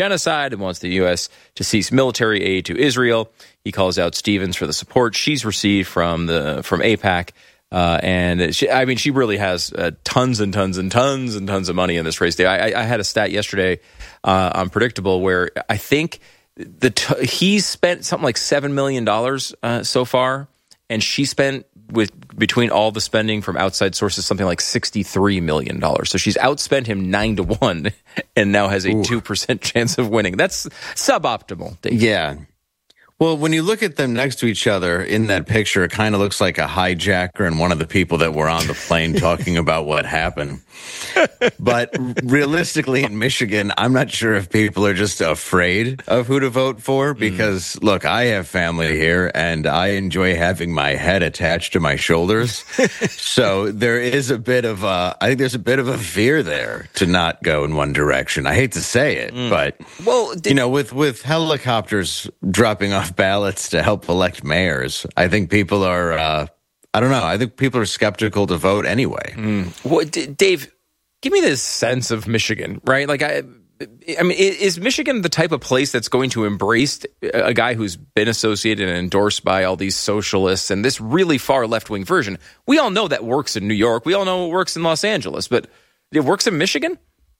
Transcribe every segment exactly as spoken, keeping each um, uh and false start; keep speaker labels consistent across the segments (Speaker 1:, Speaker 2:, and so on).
Speaker 1: genocide and wants the U S to cease military aid to Israel. He calls out Stevens for the support she's received from the from AIPAC. Uh, and she, I mean, she really has uh, tons and tons and tons and tons of money in this race. I, I had a stat yesterday uh, on Predictable where I think the t- he's spent something like seven million dollars uh, so far, and she spent with between all the spending from outside sources something like sixty-three million dollars. So she's outspent him nine to one, and now has a Ooh. two percent chance of winning. That's suboptimal, Dave.
Speaker 2: Yeah. Well, when you look at them next to each other in that picture, it kind of looks like a hijacker and one of the people that were on the plane talking about what happened. But realistically, in Michigan, I'm not sure if people are just afraid of who to vote for because, mm. look, I have family here and I enjoy having my head attached to my shoulders. So there is a bit of a, I think there's a bit of a fear there to not go in one direction. I hate to say it, mm. but, well, did- you know, with, with helicopters dropping off ballots to help elect mayors, I think people are, uh, I don't know, I think people are skeptical to vote anyway.
Speaker 1: Mm. Well, D- Dave, give me this sense of Michigan, right? Like, I, I mean, is Michigan the type of place that's going to embrace a guy who's been associated and endorsed by all these socialists and this really far left-wing version? We all know that works in New York. We all know it works in Los Angeles, but it works in Michigan?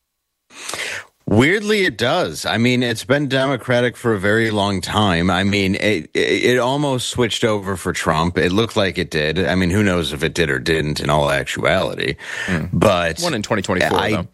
Speaker 2: Weirdly, it does. I mean, it's been Democratic for a very long time. I mean, it, it it almost switched over for Trump. It looked like it did. I mean, who knows if it did or didn't in all actuality. Mm. But
Speaker 1: one in twenty twenty-four, I, though.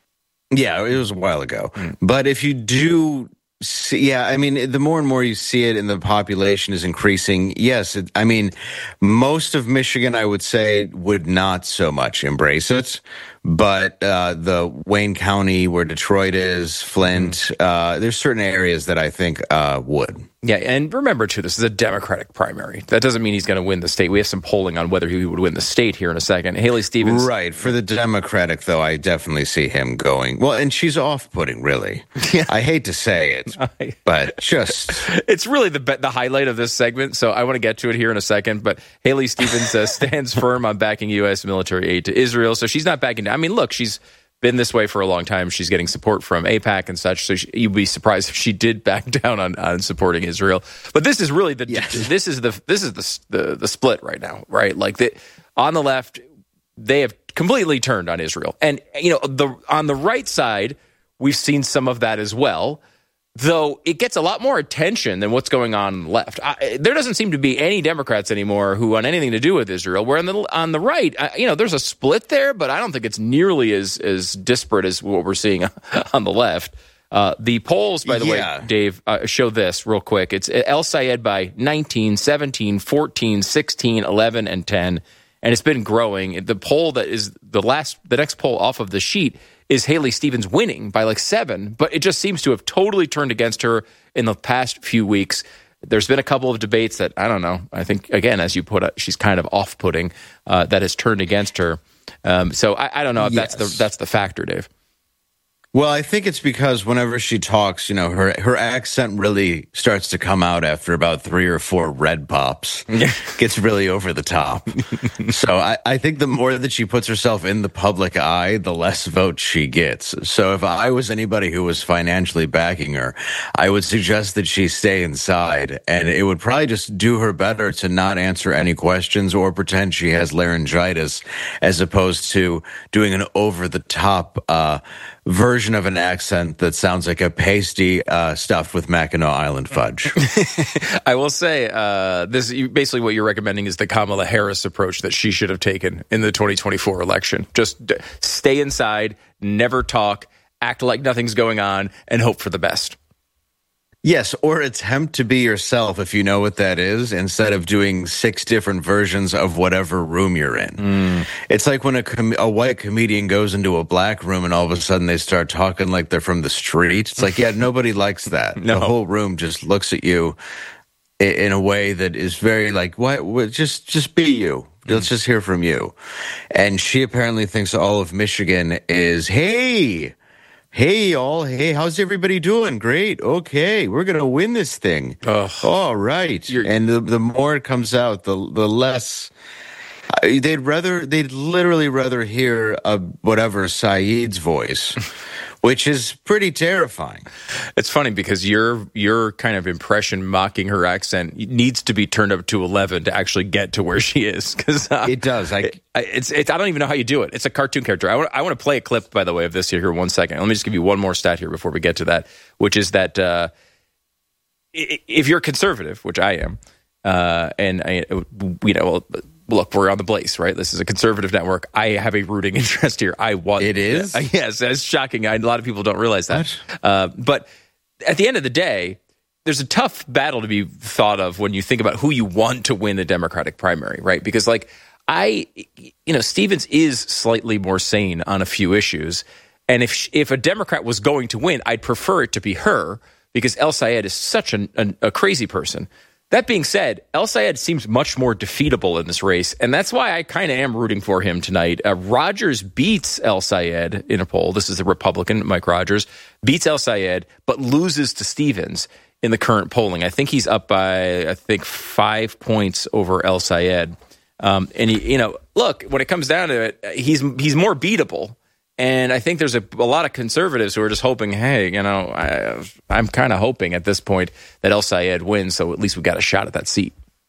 Speaker 2: Yeah, it was a while ago. Mm. But if you do see, yeah, I mean, the more and more you see it and the population is increasing, yes, it, I mean, most of Michigan, I would say, would not so much embrace it. But uh, the Wayne County, where Detroit is, Flint, mm. uh, there's certain areas that I think uh, would.
Speaker 1: Yeah, and remember, too, this is a Democratic primary. That doesn't mean he's going to win the state. We have some polling on whether he would win the state here in a second. Haley Stevens.
Speaker 2: Right. For the Democratic, though, I definitely see him going. Well, and she's off-putting, really. Yeah. I hate to say it, but just...
Speaker 1: It's really the the highlight of this segment, so I want to get to it here in a second. But Haley Stevens uh, stands firm on backing U S military aid to Israel, so she's not backing down. I mean, look, she's been this way for a long time. She's getting support from AIPAC and such, so she, you'd be surprised if she did back down on, on supporting Israel. But this is really the yes. this is the this is the, the the split right now, right? Like the, on the left, they have completely turned on Israel, and you know the on the right side, we've seen some of that as well. Though it gets a lot more attention than what's going on on the left. I, there doesn't seem to be any Democrats anymore who want anything to do with Israel. Where on the on the right, I, you know, there's a split there, but I don't think it's nearly as as disparate as what we're seeing on the left. Uh, the polls, by the yeah. way, Dave, uh, show this real quick. It's El Sayed by nineteen, seventeen, fourteen, sixteen, eleven, and ten, and it's been growing. The poll that is the last, the next poll off of the sheet is Haley Stevens winning by like seven, but it just seems to have totally turned against her in the past few weeks. There's been a couple of debates that, I don't know, I think, again, as you put it, she's kind of off-putting, uh, that has turned against her. Um, so I, I don't know if yes. that's the that's the factor, Dave.
Speaker 2: Well, I think it's because whenever she talks, you know, her her accent really starts to come out after about three or four red pops. Gets really over the top. So I, I think the more that she puts herself in the public eye, the less votes she gets. So if I was anybody who was financially backing her, I would suggest that she stay inside. And it would probably just do her better to not answer any questions or pretend she has laryngitis, as opposed to doing an over-the-top uh version of an accent that sounds like a pasty uh, stuffed with Mackinac Island fudge.
Speaker 1: I will say, uh, this basically what you're recommending is the Kamala Harris approach that she should have taken in the twenty twenty-four election. Just d- stay inside, never talk, act like nothing's going on, and hope for the best.
Speaker 2: Yes, or attempt to be yourself if you know what that is, instead of doing six different versions of whatever room you're in. Mm. It's like when a, com- a white comedian goes into a black room and all of a sudden they start talking like they're from the street. It's like, yeah, nobody likes that. No. The whole room just looks at you in, in a way that is very like, what? what just, just be you. Let's just hear from you. And she apparently thinks all of Michigan is, hey, Hey, y'all. Hey, how's everybody doing? Great. Okay. We're going to win this thing. Ugh. All right. You're... And the, the more it comes out, the the less uh, they'd rather, they'd literally rather hear uh, whatever Saeed's voice, which is pretty terrifying.
Speaker 1: It's funny because your your kind of impression mocking her accent needs to be turned up to eleven to actually get to where she is. Because uh,
Speaker 2: it does. I,
Speaker 1: it, it's, it's, I don't even know how you do it. It's a cartoon character. I want, I want to play a clip, by the way, of this here, here one second. Let me just give you one more stat here before we get to that, which is that uh, if you're conservative, which I am, uh, and I, you know, look, we're on the Blaze, right? This is a conservative network. I have a rooting interest here. I want
Speaker 2: it is.
Speaker 1: Uh, yes, it's shocking. I, a lot of people don't realize that. Uh, but at the end of the day, there's a tough battle to be thought of when you think about who you want to win the Democratic primary, right? Because, like, I, you know, Stevens is slightly more sane on a few issues, and if if a Democrat was going to win, I'd prefer it to be her because El Sayed is such an, an, a crazy person. That being said, El Sayed seems much more defeatable in this race, and that's why I kind of am rooting for him tonight. Uh, Rogers beats El Sayed in a poll. This is the Republican, Mike Rogers, beats El Sayed, but loses to Stevens in the current polling. I think he's up by, I think, five points over El Sayed. Um, and, he, you know, look, when it comes down to it, he's he's more beatable. And I think there's a, a lot of conservatives who are just hoping, hey, you know, I, I'm kind of hoping at this point that El Sayed wins, so at least we got a shot at that seat.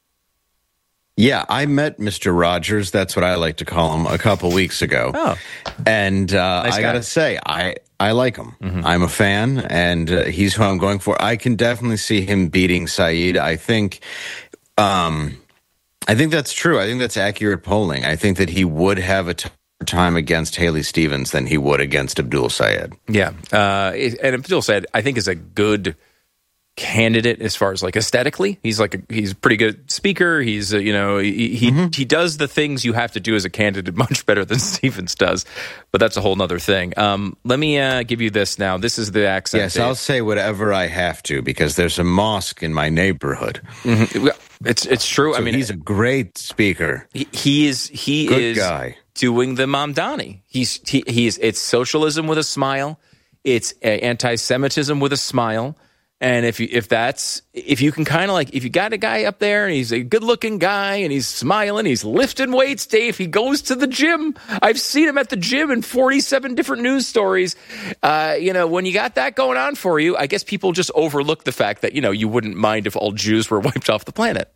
Speaker 2: Yeah, I met Mister Rogers, that's what I like to call him, a couple weeks ago. Oh. And uh, nice I got to say, I, I like him. Mm-hmm. I'm a fan, and uh, he's who I'm going for. I can definitely see him beating Saeed. I think... Um, I think that's true. I think that's accurate polling. I think that he would have a t- time against Haley Stevens than he would against Abdul Sayed.
Speaker 1: Yeah. Uh, and Abdul Sayed, I think, is a good candidate as far as like aesthetically. He's like a, he's a pretty good speaker. He's uh, you know he he, mm-hmm. he does the things you have to do as a candidate much better than Stevens does. But that's a whole nother thing. Um, let me uh, give you this now. This is the accent.
Speaker 2: Yes,
Speaker 1: Dave.
Speaker 2: I'll say whatever I have to because there's a mosque in my neighborhood.
Speaker 1: Mm-hmm. It's it's true.
Speaker 2: So
Speaker 1: I mean,
Speaker 2: he's a great speaker.
Speaker 1: He, he is he
Speaker 2: good
Speaker 1: is
Speaker 2: guy.
Speaker 1: doing the Mamdani. He's he, he's it's socialism with a smile. It's anti-Semitism with a smile. And if you, if that's if you can kind of like if you got a guy up there and he's a good-looking guy and he's smiling, he's lifting weights, Dave. He goes to the gym. I've seen him at the gym in forty-seven different news stories. Uh, you know, when you got that going on for you, I guess people just overlook the fact that you know you wouldn't mind if all Jews were wiped off the planet.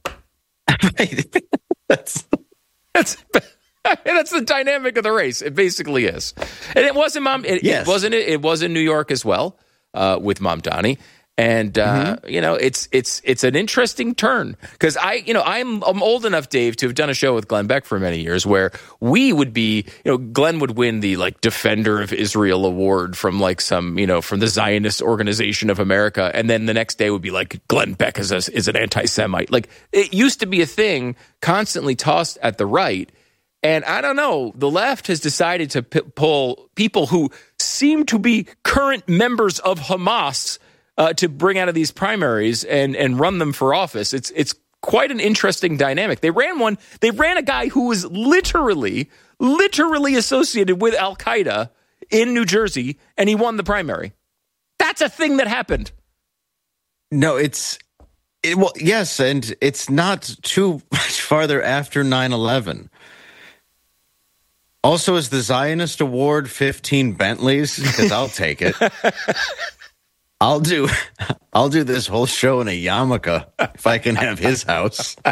Speaker 2: that's
Speaker 1: that's. That's the dynamic of the race. It basically is, and it wasn't mom. It,
Speaker 2: yes.
Speaker 1: it wasn't. It, it was in New York as well uh, with Mamdani. And, uh, mm-hmm. you know, it's it's it's an interesting turn because I, you know, I'm I'm old enough, Dave, to have done a show with Glenn Beck for many years where we would be, you know, Glenn would win the like Defender of Israel award from like some, you know, from the Zionist Organization of America. And then the next day would be like Glenn Beck is, a, is an anti-Semite. Like it used to be a thing constantly tossed at the right. And I don't know, the left has decided to p- pull people who seem to be current members of Hamas Uh, to bring out of these primaries and, and run them for office. It's it's quite an interesting dynamic. They ran one. They ran a guy who was literally, literally associated with Al Qaeda in New Jersey, and he won the primary. That's a thing that happened.
Speaker 2: No, it's it, well, yes, and it's not too much farther after nine eleven. Also, is the Zionist Award fifteen Bentleys? Because I'll take it. I'll do I'll do this whole show in a yarmulke if I can have his house.
Speaker 1: Uh,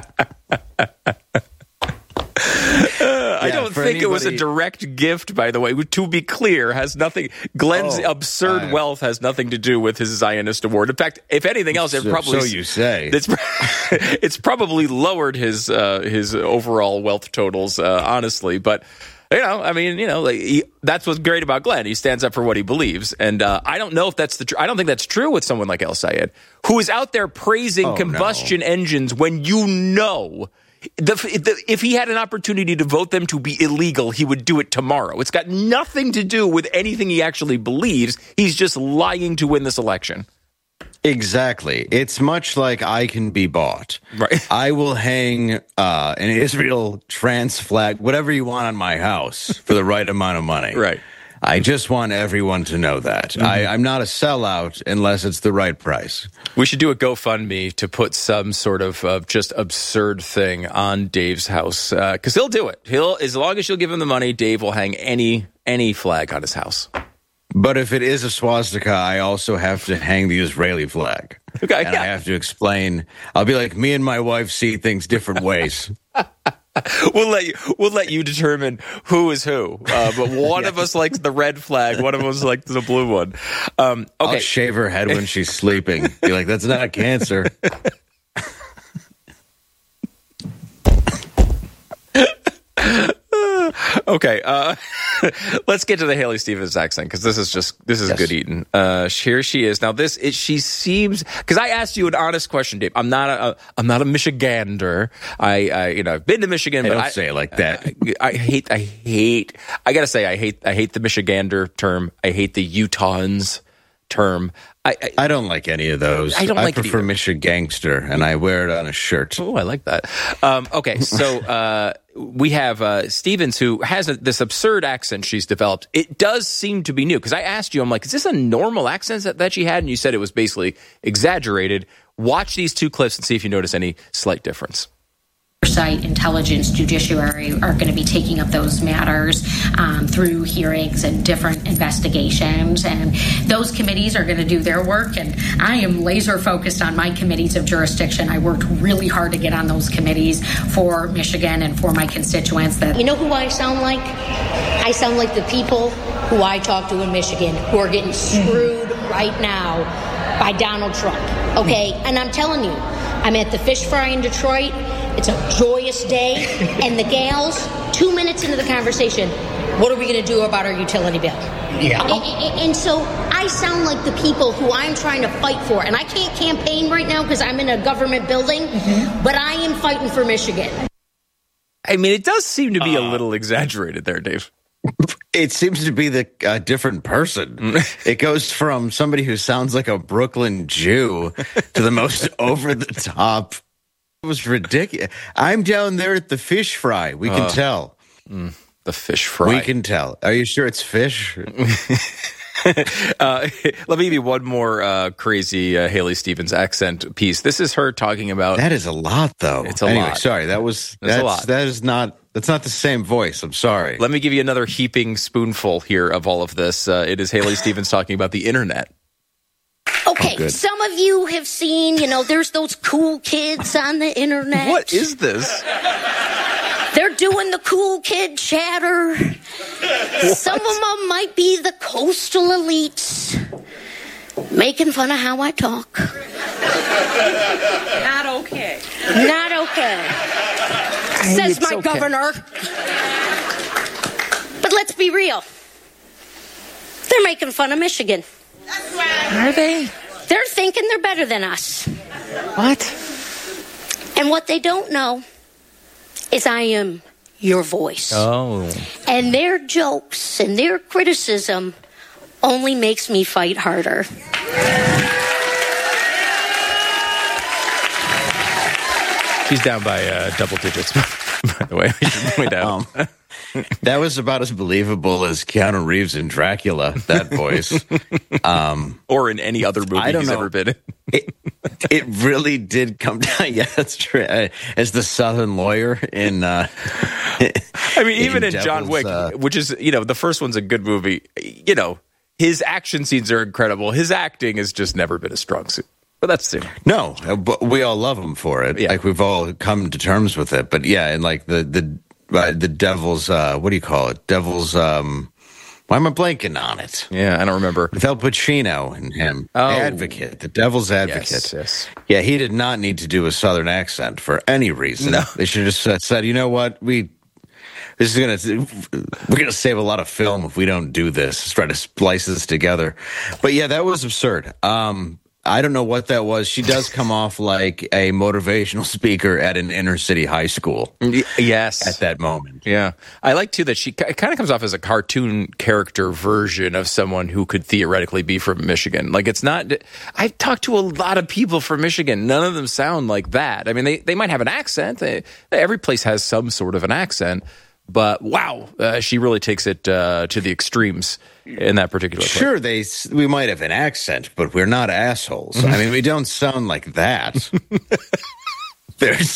Speaker 1: yeah, I don't think anybody... it was a direct gift, by the way. To be clear, has nothing. Glenn's oh, absurd I... wealth has nothing to do with his Zionist award. In fact, if anything else, it
Speaker 2: so,
Speaker 1: probably
Speaker 2: so you say
Speaker 1: it's, it's probably lowered his uh, his overall wealth totals, uh, honestly, but. You know, I mean, you know, like he, that's what's great about Glenn. He stands up for what he believes, and uh, I don't know if that's the. Tr- I don't think that's true with someone like El Sayed, who is out there praising oh, combustion no. engines when you know, the, the, if he had an opportunity to vote them to be illegal, he would do it tomorrow. It's got nothing to do with anything he actually believes. He's just lying to win this election.
Speaker 2: Exactly. It's much like I can be bought.
Speaker 1: Right.
Speaker 2: I will hang uh, an Israel trans flag, whatever you want, on my house for the right amount of money.
Speaker 1: Right.
Speaker 2: I just want everyone to know that. Mm-hmm. I, I'm not a sellout unless it's the right price.
Speaker 1: We should do a GoFundMe to put some sort of uh, just absurd thing on Dave's house because uh, he'll do it. He'll as long as you'll give him the money, Dave will hang any any flag on his house.
Speaker 2: But if it is a swastika, I also have to hang the Israeli flag.
Speaker 1: Okay,
Speaker 2: and
Speaker 1: yeah.
Speaker 2: I have to explain. I'll be like, me and my wife see things different ways.
Speaker 1: We'll let you. We'll let you determine who is who. Uh, but one yes. of us likes the red flag. One of us likes the blue one. Um, okay.
Speaker 2: I'll shave her head when she's sleeping. Be like, that's not cancer.
Speaker 1: Okay, uh, let's get to the Haley Stevens accent because this is just this is yes. good eating. Uh, here she is now. This it, she seems because I asked you an honest question, Dave. I'm not a, a I'm not a Michigander. I, I you know I've been to Michigan,
Speaker 2: hey,
Speaker 1: but
Speaker 2: don't
Speaker 1: I
Speaker 2: say it like that.
Speaker 1: I, I hate I hate I gotta say I hate I hate the Michigander term. I hate the Utahns term. I, I,
Speaker 2: I don't like any of those.
Speaker 1: I don't
Speaker 2: I
Speaker 1: like
Speaker 2: prefer
Speaker 1: it
Speaker 2: Michigangster, and I wear it on a shirt.
Speaker 1: Oh, I like that. Um, okay, so uh, we have uh, Stevens, who has a, this absurd accent she's developed. It does seem to be new, because I asked you, I'm like, is this a normal accent that, that she had? And you said it was basically exaggerated. Watch these two clips and see if you notice any slight difference.
Speaker 3: Oversight, intelligence, judiciary are going to be taking up those matters um, through hearings and different investigations, and those committees are going to do their work, and I am laser focused on my committees of jurisdiction. I worked really hard to get on those committees for Michigan and for my constituents. That
Speaker 4: you know who I sound like? I sound like the people who I talk to in Michigan who are getting screwed right now by Donald Trump, okay? And I'm telling you, I'm at the fish fry in Detroit. It's a joyous day, and the gals, two minutes into the conversation, what are we going to do about our utility bill? Yeah. And, and, and so I sound like the people who I'm trying to fight for, and I can't campaign right now because I'm in a government building, mm-hmm. but I am fighting for Michigan.
Speaker 1: I mean, it does seem to be uh, a little exaggerated there, Dave.
Speaker 2: It seems to be the uh, different person. It goes from somebody who sounds like a Brooklyn Jew to the most over-the-top. It was ridiculous. I'm down there at the fish fry. We can uh, tell.
Speaker 1: Mm, the fish fry.
Speaker 2: We can tell. Are you sure it's fish?
Speaker 1: uh, let me give you one more uh, crazy uh, Haley Stevens accent piece. This is her talking about.
Speaker 2: That is a lot, though.
Speaker 1: It's a
Speaker 2: anyway,
Speaker 1: lot.
Speaker 2: Sorry, that was
Speaker 1: that's
Speaker 2: that's,
Speaker 1: a lot.
Speaker 2: That is not. That's not the same voice. I'm sorry.
Speaker 1: Let me give you another heaping spoonful here of all of this. Uh, it is Haley Stevens talking about the internet.
Speaker 4: Okay,
Speaker 2: oh,
Speaker 4: some of you have seen, you know, there's those cool kids on the internet.
Speaker 1: What is this?
Speaker 4: They're doing the cool kid chatter. What? Some of them might be the coastal elites, making fun of how I talk.
Speaker 5: Not okay.
Speaker 4: Not okay. Says my
Speaker 1: okay.
Speaker 4: governor. But let's be real. They're making fun of Michigan.
Speaker 5: That's right.
Speaker 1: Are they?
Speaker 4: They're thinking they're better than us.
Speaker 1: What?
Speaker 4: And what they don't know is I am your voice.
Speaker 1: Oh.
Speaker 4: And their jokes and their criticism only makes me fight harder.
Speaker 1: She's down by uh, double digits, by the way. We should point out.
Speaker 2: Um, that was about as believable as Keanu Reeves in Dracula, that voice. Um,
Speaker 1: or in any other movie he's know. ever been in.
Speaker 2: it, it really did come down. Yeah, that's true. Uh, as the Southern lawyer in. Uh,
Speaker 1: I mean, even in, in John Wick, uh, which is, you know, the first one's a good movie. You know, his action scenes are incredible. His acting has just never been a strong suit. But that's the
Speaker 2: no, but we all love him for it. Yeah. Like we've all come to terms with it. But yeah, and like the the uh, the devil's uh, what do you call it? Devil's um, why am I blanking on it?
Speaker 1: Yeah, I don't remember.
Speaker 2: With Al Pacino and him,
Speaker 1: oh.
Speaker 2: Advocate, the Devil's Advocate.
Speaker 1: Yes, yes.
Speaker 2: Yeah, he did not need to do a Southern accent for any reason.
Speaker 1: No.
Speaker 2: They should have just said, you know what, we. This is gonna we're gonna save a lot of film if we don't do this. Let's try to splice this together. But yeah, that was absurd. Um, I don't know what that was. She does come off like a motivational speaker at an inner city high school.
Speaker 1: Yes.
Speaker 2: At that moment.
Speaker 1: Yeah. I like, too, that she it kind of comes off as a cartoon character version of someone who could theoretically be from Michigan. Like, it's not – I've talked to a lot of people from Michigan. None of them sound like that. I mean, they, they might have an accent. They, every place has some sort of an accent. But, wow, uh, she really takes it uh, to the extremes in that particular place.
Speaker 2: Sure, they we might have an accent, but we're not assholes. I mean, we don't sound like that. There's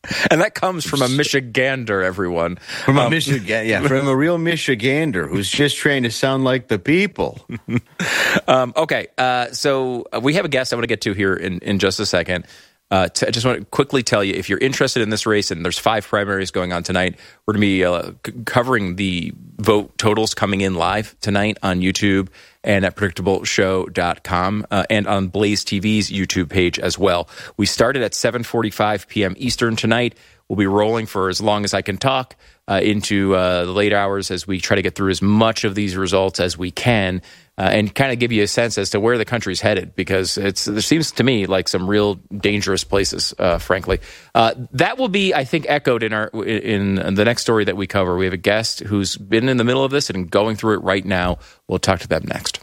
Speaker 1: And that comes from a Michigander, everyone.
Speaker 2: From a
Speaker 1: um,
Speaker 2: Michigan, yeah, from a real Michigander who's just trying to sound like the people.
Speaker 1: um, okay, uh, so we have a guest I want to get to here in, in just a second. Uh, to, I just want to quickly tell you, if you're interested in this race, and there's five primaries going on tonight, we're going to be uh, c- covering the vote totals coming in live tonight on YouTube and at predictable show dot com uh, and on Blaze T V's YouTube page as well. We started at seven forty-five p.m. Eastern tonight. We'll be rolling for as long as I can talk uh, into uh, the late hours as we try to get through as much of these results as we can. Uh, and kind of give you a sense as to where the country's headed, because it's there seems to me like some real dangerous places, uh, frankly. Uh, that will be, I think, echoed in our in, in the next story that we cover. We have a guest who's been in the middle of this and going through it right now. We'll talk to them next.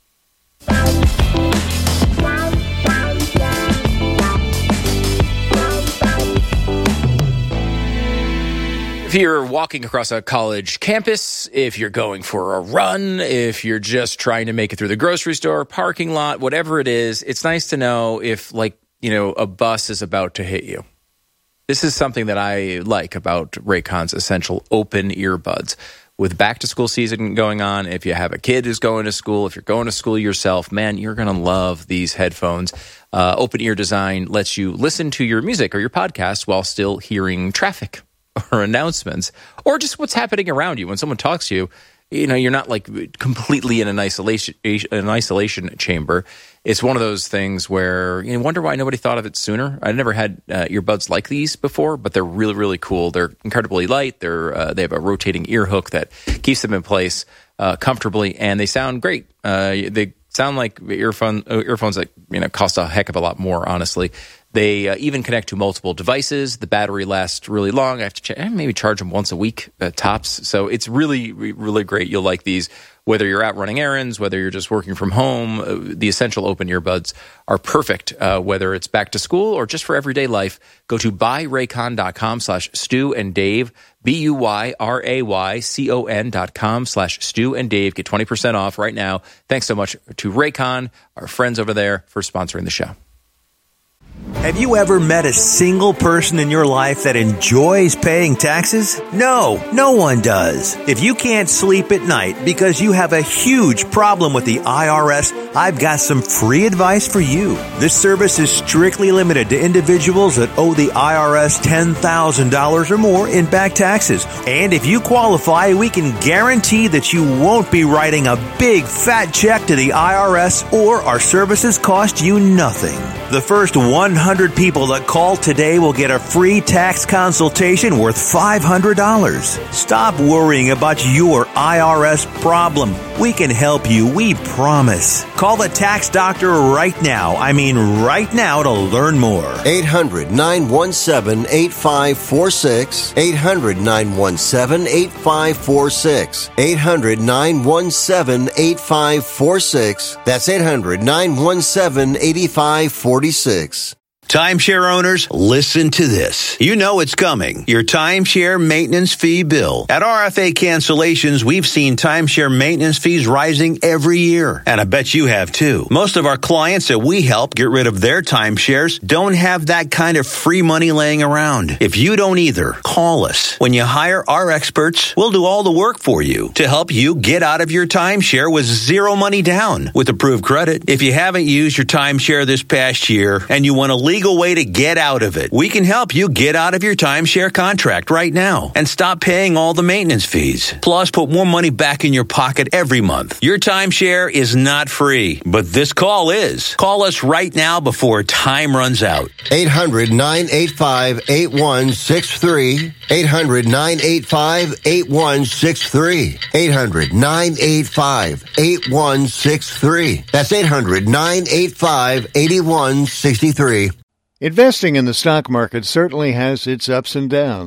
Speaker 1: If you're walking across a college campus, if you're going for a run, if you're just trying to make it through the grocery store, parking lot, whatever it is, it's nice to know if, like, you know, a bus is about to hit you. This is something that I like about Raycon's Essential Open Earbuds. With back-to-school season going on, if you have a kid who's going to school, if you're going to school yourself, man, you're going to love these headphones. Uh, open ear design lets you listen to your music or your podcast while still hearing traffic or announcements, or just what's happening around you. When someone talks to you, you know, you're not like completely in an isolation an isolation chamber. It's one of those things where you wonder why nobody thought of it sooner. I never had uh, earbuds like these before, but they're really, really cool. They're incredibly light. They're uh, they have a rotating ear hook that keeps them in place uh, comfortably, and they sound great. Uh, they sound like earphone earphones that you know cost a heck of a lot more, honestly. They uh, even connect to multiple devices. The battery lasts really long. I have to ch- maybe charge them once a week, uh, tops. So it's really, really great. You'll like these, whether you're out running errands, whether you're just working from home. Uh, the Essential Open Earbuds are perfect, uh, whether it's back to school or just for everyday life. Go to buyraycon.com slash Stu and Dave, B U Y R A Y C O N dot com slash Stu and Dave. Get twenty percent off right now. Thanks so much to Raycon, our friends over there, for sponsoring the show.
Speaker 5: Have you ever met a single person in your life that enjoys paying taxes? No, no one does. If you can't sleep at night because you have a huge problem with the I R S, I've got some free advice for you. This service is strictly limited to individuals that owe the I R S ten thousand dollars or more in back taxes. And if you qualify, we can guarantee that you won't be writing a big fat check to the I R S, or our services cost you nothing. The first one hundred people that call today will get a free tax consultation worth five hundred dollars. Stop worrying about your I R S problem. We can help you, we promise. Call the tax doctor right now. I mean right now to learn more.
Speaker 6: eight hundred nine one seven eight five four six. eight hundred nine one seven eight five four six. eight hundred nine one seven eight five four six. That's eight hundred nine one seven eight five four six.
Speaker 5: Timeshare owners, listen to this. You know it's coming. Your timeshare maintenance fee bill. At R F A Cancellations, we've seen timeshare maintenance fees rising every year. And I bet you have too. Most of our clients that we help get rid of their timeshares don't have that kind of free money laying around. If you don't either, call us. When you hire our experts, we'll do all the work for you to help you get out of your timeshare with zero money down with approved credit. If you haven't used your timeshare this past year and you want to leave way to get out of it, we can help you get out of your timeshare contract right now and stop paying all the maintenance fees. Plus, put more money back in your pocket every month. Your timeshare is not free, but this call is. Call us right now before time runs out.
Speaker 6: eight hundred nine eight five eight one six three. eight hundred nine eight five eight one six three. eight hundred nine eight five eight one six three. That's eight hundred nine eight five eight one six three.
Speaker 7: Investing in the stock market certainly has its ups and downs.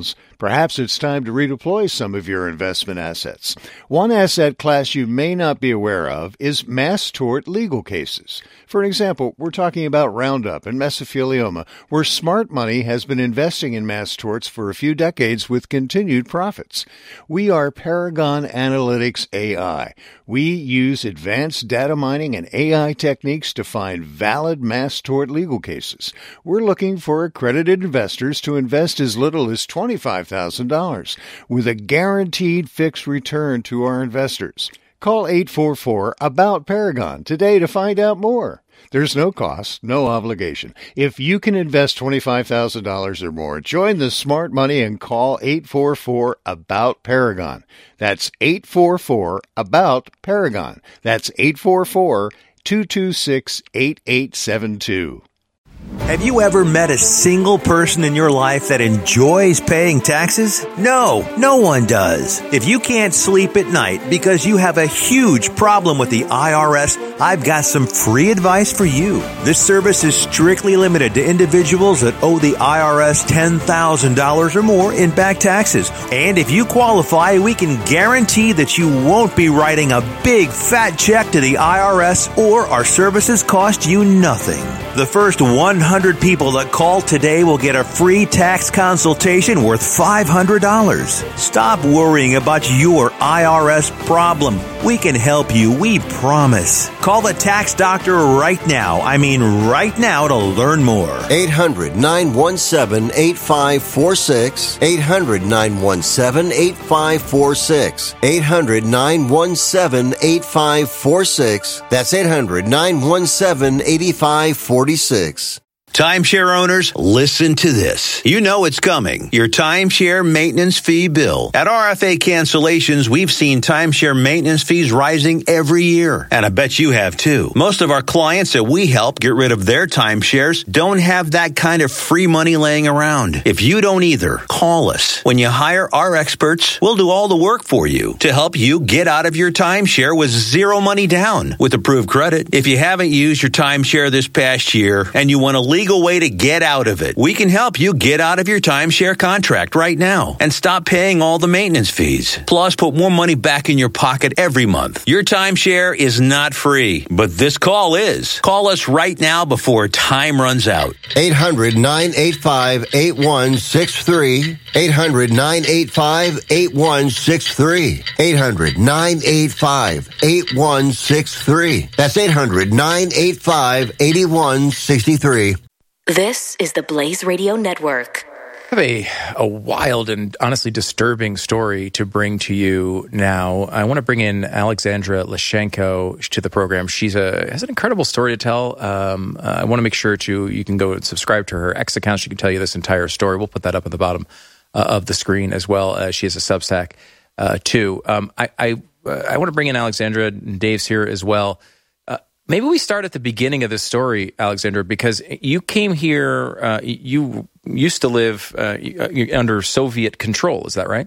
Speaker 7: Perhaps it's time to redeploy some of your investment assets. One asset class you may not be aware of is mass tort legal cases. For an example, we're talking about Roundup and mesothelioma, where smart money has been investing in mass torts for a few decades with continued profits. We are Paragon Analytics A I. We use advanced data mining and A I techniques to find valid mass tort legal cases. We're looking for accredited investors to invest as little as twenty-five thousand dollars with a guaranteed fixed return to our investors. Call eight four four, ABOUT Paragon today to find out more. There's no cost, no obligation. If you can invest twenty-five thousand dollars or more, join the smart money and call eight four four, ABOUT Paragon. That's eight four four, ABOUT Paragon. That's eight four four, two two six, eight eight seven two.
Speaker 5: Have you ever met a single person in your life that enjoys paying taxes? No, no one does. If you can't sleep at night because you have a huge problem with the I R S, I've got some free advice for you. This service is strictly limited to individuals that owe the I R S ten thousand dollars or more in back taxes. And if you qualify, we can guarantee that you won't be writing a big fat check to the I R S, or our services cost you nothing. The first one hundred people that call today will get a free tax consultation worth five hundred dollars. Stop worrying about your I R S problem. We can help you, we promise. Call the tax doctor right now. I mean right now to learn more.
Speaker 6: eight hundred, nine one seven, eight five four six. eight hundred, nine one seven, eight five four six. eight hundred, nine one seven, eight five four six. That's eight hundred, nine one seven, eight five four six.
Speaker 5: Timeshare owners, listen to this. You know it's coming. Your timeshare maintenance fee bill. At R F A Cancellations, we've seen timeshare maintenance fees rising every year. And I bet you have too. Most of our clients that we help get rid of their timeshares don't have that kind of free money laying around. If you don't either, call us. When you hire our experts, we'll do all the work for you to help you get out of your timeshare with zero money down with approved credit. If you haven't used your timeshare this past year and you want to leave legal way to get out of it, we can help you get out of your timeshare contract right now and stop paying all the maintenance fees. Plus, put more money back in your pocket every month. Your timeshare is not free, but this call is. Call us right now before time runs out.
Speaker 6: eight hundred, nine eight five, eight one six three. eight hundred, nine eight five, eight one six three. eight hundred, nine eight five, eight one six three. That's eight hundred, nine eight five, eight one six three.
Speaker 8: This is the Blaze Radio Network.
Speaker 1: I have a, a wild and honestly disturbing story to bring to you now. I want to bring in Alexandra Lashenko to the program. She's a has an incredible story to tell. Um, uh, I want to make sure to you can go and subscribe to her X account. She can tell you this entire story. We'll put that up at the bottom uh, of the screen as well. Uh, she has a Substack uh, too. Um, I I, uh, I want to bring in Alexandra. And Dave's here as well. Maybe we start at the beginning of this story, Alexandra, because you came here, uh, you used to live uh, under Soviet control. Is that right?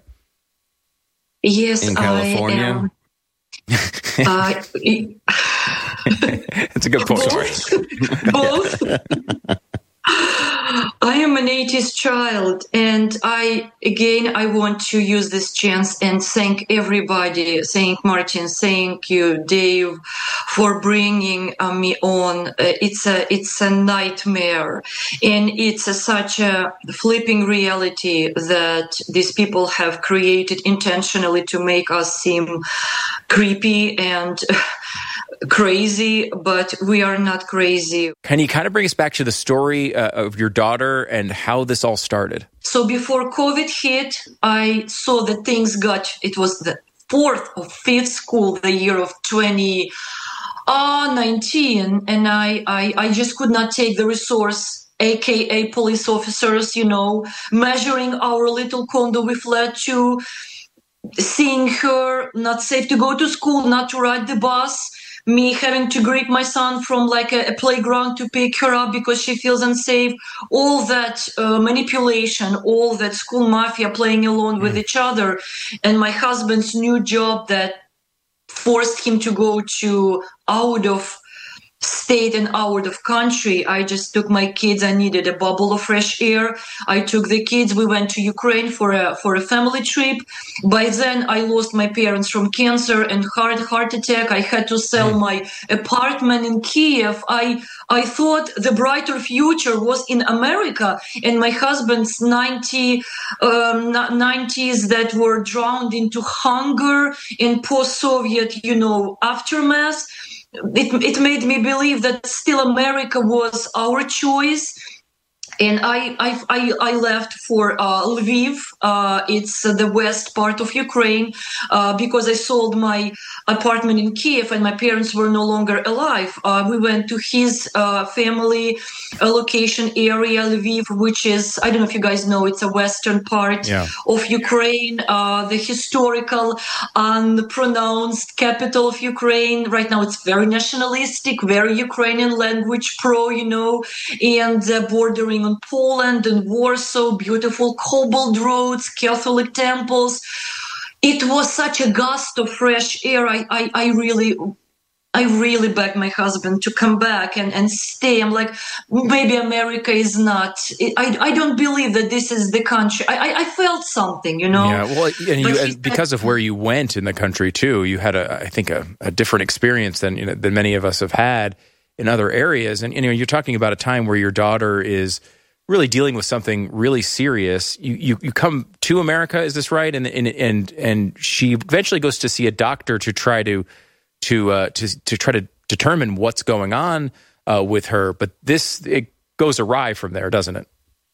Speaker 9: Yes,
Speaker 2: in California.
Speaker 9: I am. uh,
Speaker 1: It's a good point.
Speaker 9: Both. Both. I am an eighties child, and I, again, I want to use this chance and thank everybody, thank Martin, thank you, Dave, for bringing uh, me on. Uh, it's a, it's a nightmare, and it's a, such a flipping reality that these people have created intentionally to make us seem creepy and crazy, but we are not crazy.
Speaker 1: Can you kind of bring us back to the story uh, of your daughter and how this all started?
Speaker 9: So before COVID hit, I saw that things got, it was the fourth or fifth school, the year of twenty nineteen, and I, I, I just could not take the resource, A K A police officers, you know, measuring our little condo we fled to, seeing her not safe to go to school, not to ride the bus, me having to grab my son from like a, a playground to pick her up because she feels unsafe, all that uh, manipulation, all that school mafia playing along mm. with each other, and my husband's new job that forced him to go to out of state and out of country. I just took my kids. I needed a bubble of fresh air. I took the kids. We went to Ukraine for a for a family trip. By then, I lost my parents from cancer and heart heart attack. I had to sell my apartment in Kiev. I I thought the brighter future was in America, and my husband's ninety um, nineties that were drowned into hunger in post-Soviet, you know, aftermath. It, it made me believe that still America was our choice. And I I, I, I left for uh, Lviv. Uh, it's uh, the west part of Ukraine uh, because I sold my apartment in Kiev and my parents were no longer alive. Uh, we went to his uh, family uh, location area, Lviv, which is, I don't know if you guys know, it's a western part
Speaker 1: yeah.
Speaker 9: of Ukraine, uh, the historical, unpronounced capital of Ukraine. Right now it's very nationalistic, very Ukrainian language pro, you know, and uh, bordering on Poland and Warsaw, beautiful cobbled roads, Catholic temples. It was such a gust of fresh air. I, I, I really, I really begged my husband to come back and, and stay. I'm like, maybe America is not. I, I don't believe that this is the country. I, I, I felt something, you know.
Speaker 1: Yeah, well, and, you, and because of where you went in the country too, you had a, I think, a, a different experience than you know, than many of us have had in other areas. And you know, you're talking about a time where your daughter is really dealing with something really serious. You, you you come to America, is this right? And and and and she eventually goes to see a doctor to try to to uh, to to try to determine what's going on uh, with her. But this it goes awry from there, doesn't it?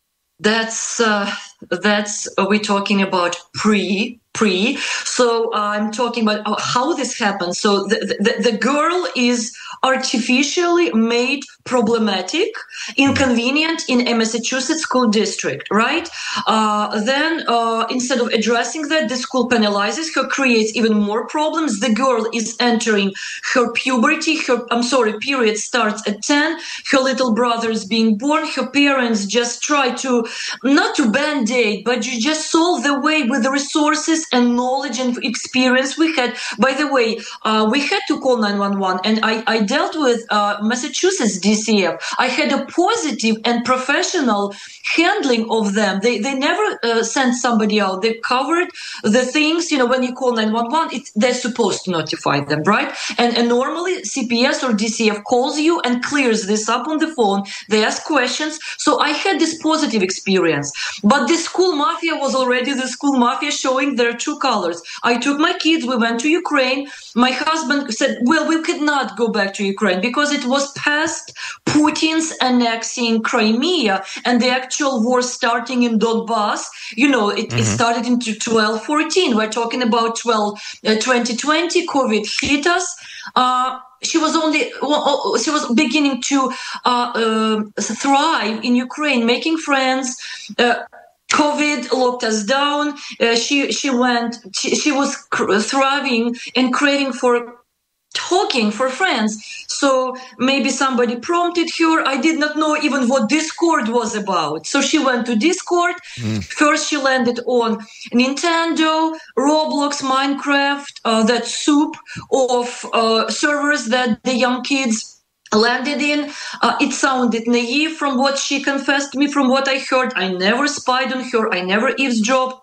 Speaker 9: That's uh, that's uh, we're talking about pre pre. So uh, I'm talking about how this happens. So the, the the girl is artificially made problematic, inconvenient in a Massachusetts school district, right? Uh, then uh, instead of addressing that, the school penalizes her, creates even more problems. The girl is entering her puberty. Her, I'm sorry, period starts at ten. Her little brother is being born. Her parents just try to, not to band-aid, but you just solve the way with the resources and knowledge and experience we had. By the way, uh, we had to call nine one one, and I, I dealt with uh, Massachusetts D C F. I had a positive and professional handling of them. They they never uh, sent somebody out. They covered the things, you know, when you call nine one one, it's, they're supposed to notify them, right? And, and normally C P S or D C F calls you and clears this up on the phone. They ask questions. So I had this positive experience. But the school mafia was already the school mafia showing their true colors. I took my kids. We went to Ukraine. My husband said, well, we could not go back to Ukraine because it was past Putin's annexing Crimea and the actual war starting in Donbass. You know, it, mm-hmm. it started in twelve fourteen. We're talking about twelve, uh, twenty twenty. COVID hit us. Uh, she was only, well, she was beginning to uh, uh, thrive in Ukraine, making friends. Uh, COVID locked us down. Uh, she she went. She, she was cr- thriving and craving for talking, for friends. So maybe somebody prompted her. I did not know even what Discord was about. So she went to Discord. Mm. First, she landed on Nintendo, Roblox, Minecraft, uh, that soup of uh, servers that the young kids landed in. Uh, it sounded naive from what she confessed to me, from what I heard. I never spied on her. I never eavesdropped.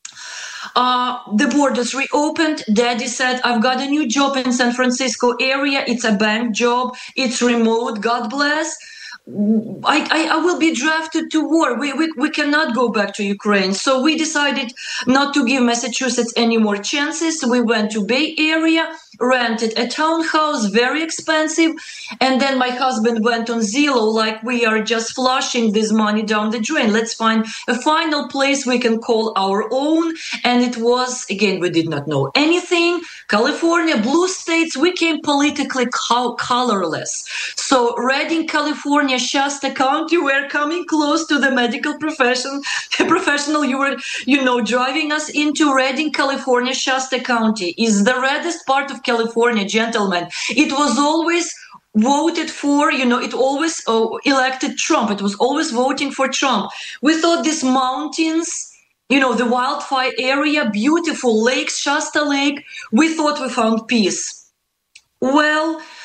Speaker 9: Uh, the borders reopened. Daddy said, I've got a new job in San Francisco area. It's a bank job. It's remote. God bless. I, I, I will be drafted to war. We, we we cannot go back to Ukraine. So we decided not to give Massachusetts any more chances. We went to Bay Area, rented a townhouse, very expensive. And then my husband went on Zillow, like we are just flushing this money down the drain. Let's find a final place we can call our own. And it was, again, we did not know anything. California, blue states, we came politically co- colorless. So Redding, California, Shasta County, we're coming close to the medical profession. Professional, you were, you know, driving us into Redding, California. Shasta County is the reddest part of California, gentlemen. It was always voted for, you know, it always oh, elected Trump. It was always voting for Trump. We thought these mountains, you know, the wildfire area, beautiful lakes, Shasta Lake, we thought we found peace. Well,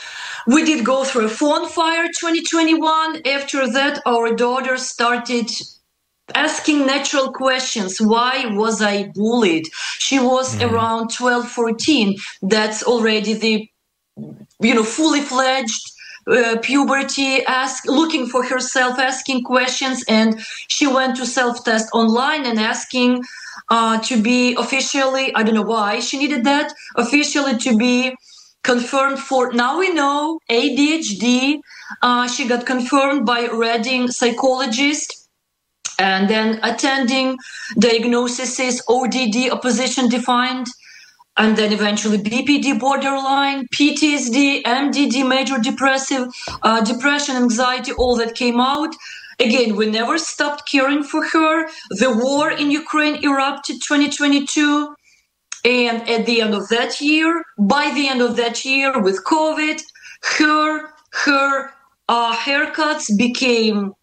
Speaker 9: we did go through a phone fire twenty twenty-one. After that, our daughter started asking natural questions. Why was I bullied? She was mm. around twelve, fourteen. That's already the, you know, fully fledged uh, puberty, ask, looking for herself, asking questions. And she went to self-test online and asking uh, to be officially, I don't know why she needed that, officially to be confirmed for, now we know, A D H D. Uh, she got confirmed by Reading psychologist. And then attending diagnosis is O D D, opposition defined, and then eventually B P D, borderline, P T S D, M D D, major depressive, uh, depression, anxiety, all that came out. Again, we never stopped caring for her. The war in Ukraine erupted twenty twenty-two. And at the end of that year, by the end of that year with COVID, her, her uh, haircuts became,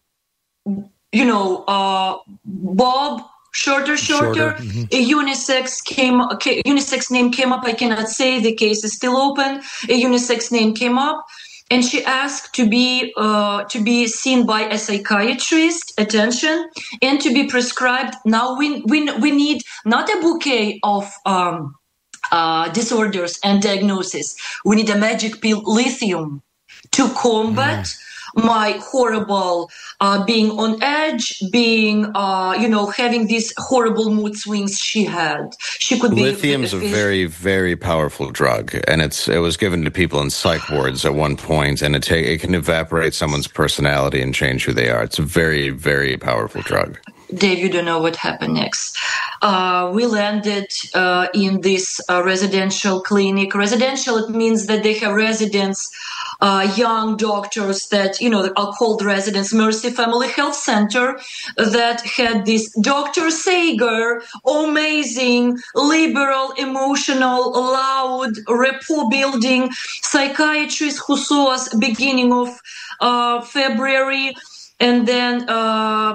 Speaker 9: you know, uh, bob, shorter, shorter. shorter. Mm-hmm. A unisex came, okay, unisex name came up. I cannot say, the case is still open. A unisex name came up, and she asked to be uh, to be seen by a psychiatrist, attention, and to be prescribed. Now we we we need not a bouquet of um, uh, disorders and diagnosis. We need a magic pill, lithium, to combat. Mm. My horrible uh, being on edge, being, uh, you know, having these horrible mood swings she had. She could be.
Speaker 2: Lithium's a very, very powerful drug, and it's it was given to people in psych wards at one point, and it ta- it can evaporate someone's personality and change who they are. It's a very, very powerful drug.
Speaker 9: Dave, you don't know what happened next. Uh, we landed uh, in this uh, residential clinic. Residential, it means that they have residents, uh, young doctors that, you know, are called residents, Mercy Family Health Center, that had this Doctor Sager, amazing, liberal, emotional, loud, rapport building psychiatrist who saw us beginning of uh, February. And then uh,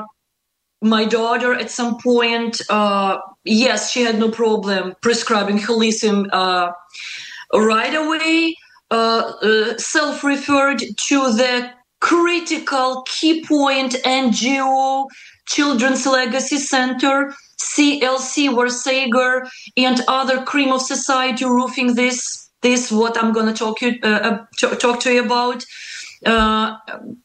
Speaker 9: my daughter at some point, uh, yes, she had no problem prescribing her lithium uh, right away. Uh, uh, self-referred to the critical key point N G O, Children's Legacy Center, C L C, where Sager and other cream of society roofing this, this what I'm going to talk you uh, talk to you about. Uh,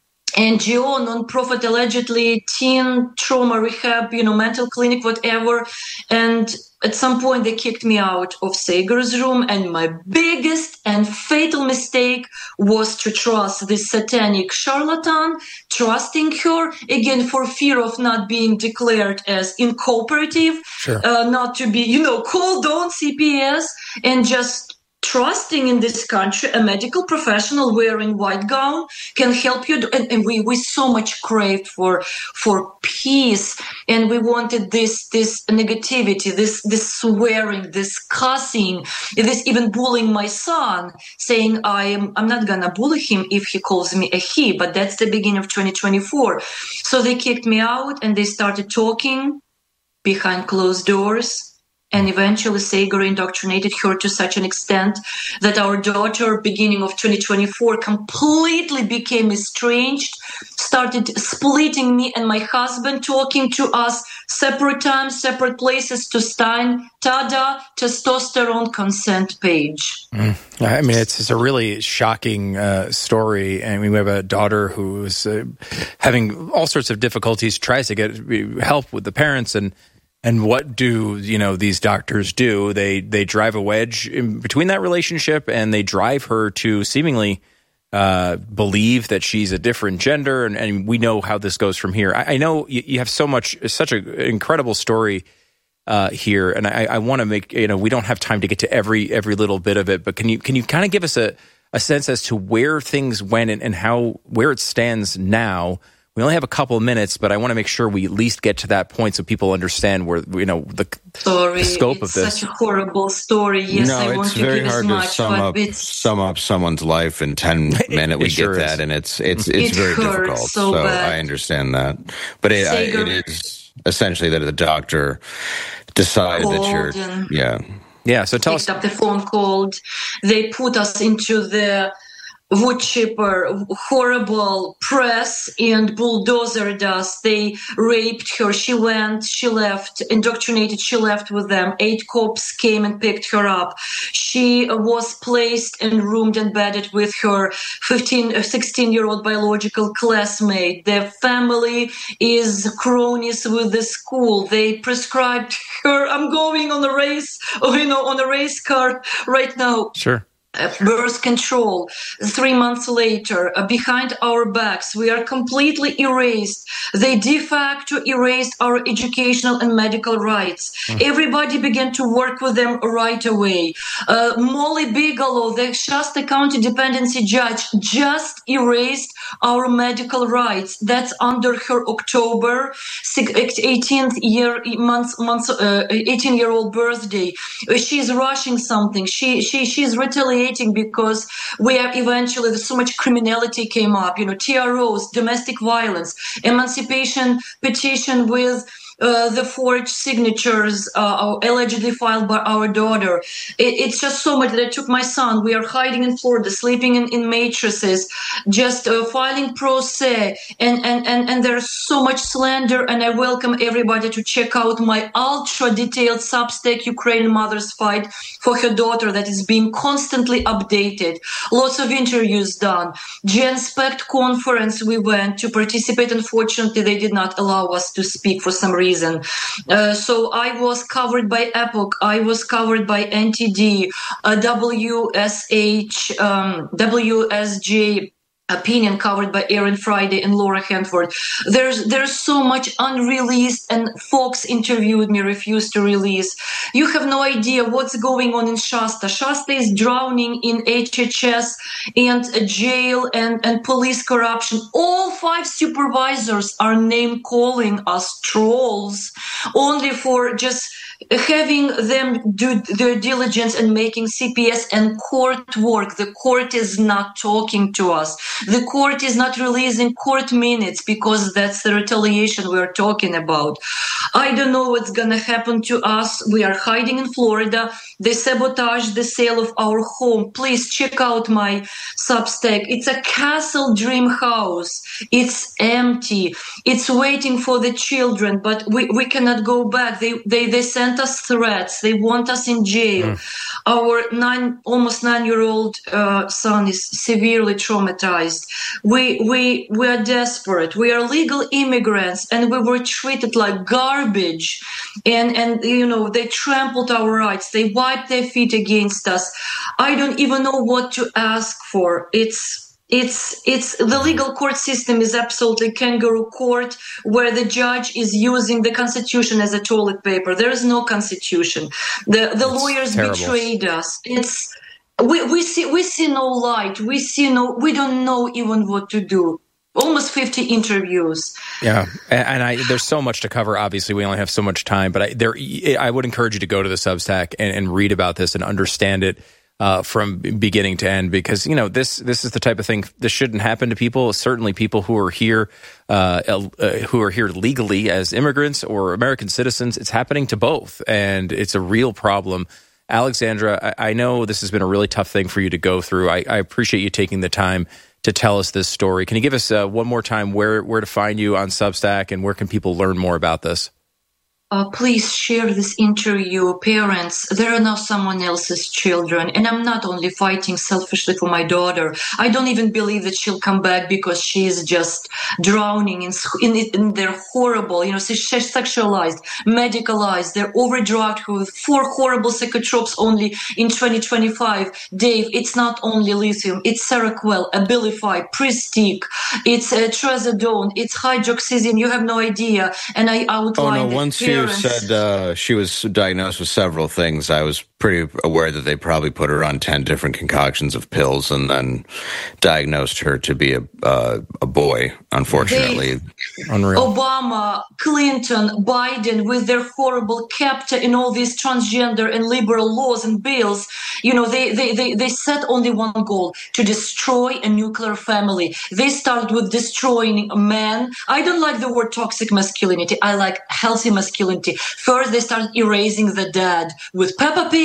Speaker 9: N G O, non-profit, allegedly teen trauma rehab, you know, mental clinic, whatever. And at some point they kicked me out of Sager's room. And my biggest and fatal mistake was to trust this satanic charlatan, trusting her, again, for fear of not being declared as incooperative, sure. uh, not to be, you know, called on C P S, and just trusting in this country a medical professional wearing white gown can help you. And, and we, we so much craved for for peace, and we wanted this this negativity, this this swearing, this cussing, this even bullying my son, saying I am I'm not gonna bully him if he calls me a he. But that's the beginning of twenty twenty-four. So they kicked me out, and they started talking behind closed doors. And eventually Sager indoctrinated her to such an extent that our daughter, beginning of twenty twenty-four, completely became estranged, started splitting me and my husband, talking to us separate times, separate places, to Stein, Tada, testosterone consent page.
Speaker 1: Mm. I mean, it's, it's a really shocking uh, story. I mean, we have a daughter who is uh, having all sorts of difficulties, tries to get help with the parents, and And what do, you know, these doctors do? They they drive a wedge in between that relationship, and they drive her to seemingly uh, believe that she's a different gender. And, and we know how this goes from here. I, I know you, you have so much, such an incredible story uh, here, and I, I want to make, you know, we don't have time to get to every every little bit of it, but can you can you kind of give us a, a sense as to where things went and, and how where it stands now? We only have a couple of minutes, but I want to make sure we at least get to that point so people understand where, you know, the,
Speaker 9: Sorry,
Speaker 1: the scope
Speaker 9: it's
Speaker 1: of this.
Speaker 9: Such a horrible story. Yes,
Speaker 2: no,
Speaker 9: I want
Speaker 2: it's
Speaker 9: to
Speaker 2: very
Speaker 9: give
Speaker 2: hard
Speaker 9: as
Speaker 2: to
Speaker 9: much,
Speaker 2: sum up
Speaker 9: it's,
Speaker 2: sum up someone's life in ten minutes. We
Speaker 1: it sure
Speaker 2: get
Speaker 1: is.
Speaker 2: that, and it's it's it's
Speaker 9: it
Speaker 2: very
Speaker 9: hurts
Speaker 2: difficult.
Speaker 9: So,
Speaker 2: so
Speaker 9: bad.
Speaker 2: I understand that, but it, I, it is essentially that the doctor decided that you're
Speaker 9: and
Speaker 2: yeah
Speaker 1: yeah. So tell
Speaker 9: picked
Speaker 1: us.
Speaker 9: up the phone, called. They put us into the wood chipper, horrible press and bulldozer dust. They raped her. She went, she left, indoctrinated, she left with them. Eight cops came and picked her up. She was placed and roomed and bedded with her fifteen, sixteen-year-old biological classmate. Their family is cronies with the school. They prescribed her, I'm going on a race, you know, on a race car right now.
Speaker 1: Sure.
Speaker 9: Uh, birth control. Three months later, uh, behind our backs, we are completely erased. They de facto erased our educational and medical rights. Mm. Everybody began to work with them right away. Uh, Molly Bigelow, the Shasta County dependency judge, just erased our medical rights. That's under her October eighteenth year month month uh, eighteen year old birthday. Uh, she's rushing something. She she she's retaliating. Because we are eventually, so much criminality came up, you know, T R Os, domestic violence, emancipation petition with uh, the forged signatures uh, allegedly filed by our daughter. It, it's just so much that I took my son. We are hiding in Florida, sleeping in, in mattresses, just uh, filing pro se. And, and, and, and there's so much slander. And I welcome everybody to check out my ultra detailed Substack, Ukrainian Mother's Fight for Her Daughter, that is being constantly updated. Lots of interviews done. GenSpect conference we went to participate. Unfortunately, they did not allow us to speak for some reason. Uh, so I was covered by Epoch. I was covered by N T D, uh, W S H, um, W S J. Opinion covered by Aaron Friday and Laura Hanford. There's there's so much unreleased, and Fox interviewed me, refused to release. You have no idea what's going on in Shasta. Shasta is drowning in H H S and jail and, and police corruption. All five supervisors are name calling us trolls only for just having them do their diligence and making C P S and court work. The court is not talking to us. The court is not releasing court minutes because that's the retaliation we're talking about. I don't know what's going to happen to us. We are hiding in Florida. They sabotaged the sale of our home. Please check out my Substack. It's a castle dream house. It's empty. It's waiting for the children, but we, we cannot go back. They, they, they sent us threats. They want us in jail. Mm. Our nine, almost nine-year-old uh, son is severely traumatized. We, we, we are desperate. We are legal immigrants, and we were treated like garbage. And, and, you know, they trampled our rights. They wiped their feet against us. I don't even know what to ask for. It's, It's it's the legal court system is absolutely kangaroo court, where the judge is using the Constitution as a toilet paper. There is no Constitution. The the lawyers terrible. betrayed us. It's we, we see we see no light. We see no. We don't know even what to do. Almost fifty interviews. Yeah,
Speaker 1: and I there's so much to cover. Obviously, we only have so much time, but I there I would encourage you to go to the Substack and, and read about this and understand it. Uh, from beginning to end, because you know this this is the type of thing this shouldn't happen to people. Certainly, people who are here uh, uh, who are here legally as immigrants or American citizens. It's happening to both, and it's a real problem. Alexandra, I, I know this has been a really tough thing for you to go through. I, I appreciate you taking the time to tell us this story. Can you give us uh, one more time where where to find you on Substack, and where can people learn more about this?
Speaker 9: Uh, please share this interview. Parents, there are now someone else's children. And I'm not only fighting selfishly for my daughter. I don't even believe that she'll come back because she's just drowning in, in, in their horrible, you know, sexualized, medicalized. They're overdrugged with four horrible psychotropes only in twenty twenty-five. Dave, it's not only lithium. It's Seroquel, Abilify, Pristique. It's uh, Trazodone. It's hydroxyzine. You have no idea. And I outlined
Speaker 2: oh, no, once you said uh, she was diagnosed with several things, I was pretty aware that they probably put her on ten different concoctions of pills and then diagnosed her to be a uh, a boy, unfortunately.
Speaker 9: They, Unreal. Obama, Clinton, Biden, with their horrible capta in all these transgender and liberal laws and bills, you know, they, they, they, they set only one goal, to destroy a nuclear family. They started with destroying men. I don't like the word toxic masculinity. I like healthy masculinity. First, they started erasing the dad with Peppa Pig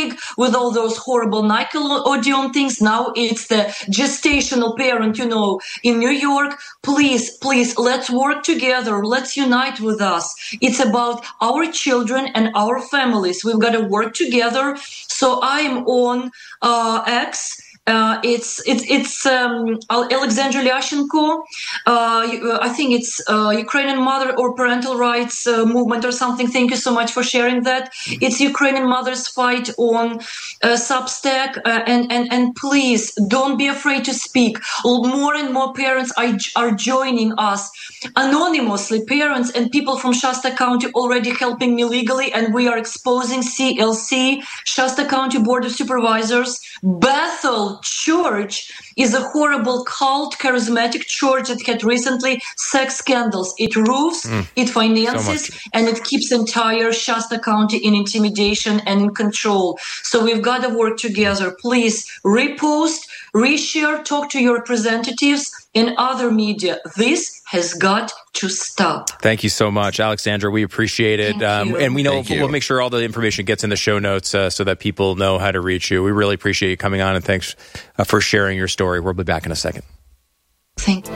Speaker 9: big with all those horrible Nickelodeon things. Now it's the gestational parent, you know, in New York. Please, please, let's work together. Let's unite with us. It's about our children and our families. We've got to work together. So I'm on uh, X. Uh, it's it's it's um, Alexandra Lyashenko. Uh, I think it's uh, Ukrainian Mother or Parental Rights uh, Movement or something. Thank you so much for sharing that. It's Ukrainian Mothers Fight on uh, Substack. Uh, and, and, and please don't be afraid to speak. More and more parents are, are joining us anonymously. Parents and people from Shasta County already helping me legally, and we are exposing C L C, Shasta County Board of Supervisors. Bethel Church is a horrible cult, charismatic church that had recently sex scandals. It roofs, mm, it finances, so and it keeps entire Shasta County in intimidation and in control. So we've got to work together. Please repost, reshare, talk to your representatives in other media. This has got to stop.
Speaker 1: Thank you so much, Alexandra. We appreciate it. Um, and we know we'll make sure all the information gets in the show notes uh, so that people know how to reach you. We really appreciate you coming on, and thanks uh, for sharing your story. We'll be back in a second.
Speaker 9: Thank you.